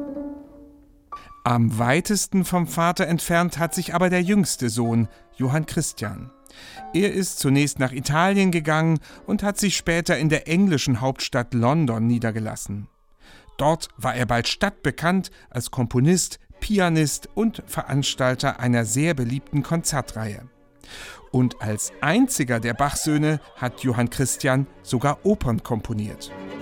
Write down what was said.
Am weitesten vom Vater entfernt hat sich aber der jüngste Sohn, Johann Christian. Er ist zunächst nach Italien gegangen und hat sich später in der englischen Hauptstadt London niedergelassen. Dort war er bald stadtbekannt als Komponist, Pianist und Veranstalter einer sehr beliebten Konzertreihe. Und als einziger der Bach-Söhne hat Johann Christian sogar Opern komponiert.